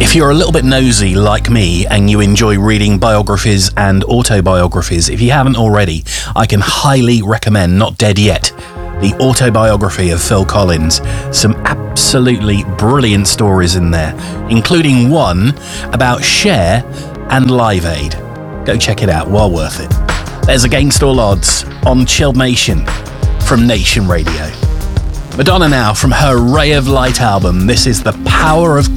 If you're a little bit nosy like me and you enjoy reading biographies and autobiographies, if you haven't already, I can highly recommend Not Dead Yet, the autobiography of Phil Collins. Some absolutely brilliant stories in there, including one about Cher and Live Aid. Go check it out, well worth it. There's Against All Odds on Chilled Nation from Nation Radio. Madonna now from her Ray of Light album. This is The Power of